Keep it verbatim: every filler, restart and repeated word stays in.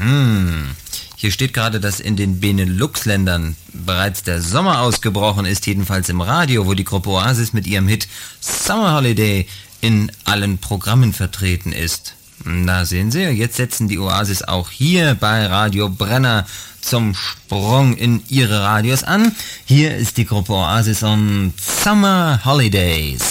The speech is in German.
Mhm. Hier steht gerade, dass in den Benelux-Ländern bereits der Sommer ausgebrochen ist, jedenfalls im Radio, wo die Gruppe Oasis mit ihrem Hit Summer Holiday in allen Programmen vertreten ist. Na sehen Sie, jetzt setzen die Oasis auch hier bei Radio Brenner zum Sprung in ihre Radios an. Hier ist die Gruppe Oasis und Summer Holidays.